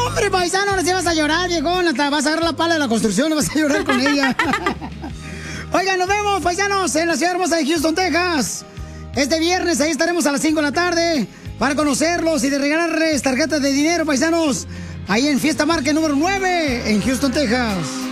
hombre, paisano, ahora sí vas a llorar, viejón. Hasta vas a agarrar la pala de la construcción y vas a llorar con ella. Oigan, nos vemos, paisanos, en la ciudad hermosa de Houston, Texas. Este viernes ahí estaremos a las 5 de la tarde para conocerlos y de regalarles tarjetas de dinero, paisanos. Ahí en Fiesta Market número 9 en Houston, Texas.